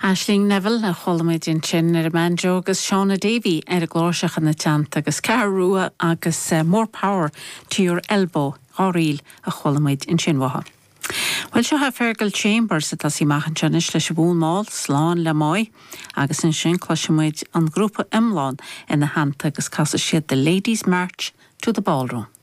Aisling Neville a cholamid in sin banjo agus Shauna Davy a glóiseach na teanta agus Carrua agus more power to your elbow áríl a cholamid in sinmhatha. Well, seo ha Fergal Chambers a tasí machan tenis leis bún máil sláán le mai agus in sin cloisimuid an grúpa imlán in na hanta agus casa siad the Ladies' March to the Ballroom.